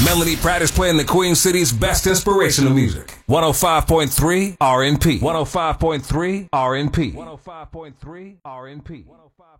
Melanie Pratt is playing the Queen City's best inspirational music. 105.3 RNP. 105.3 RNP. 105.3 RNP.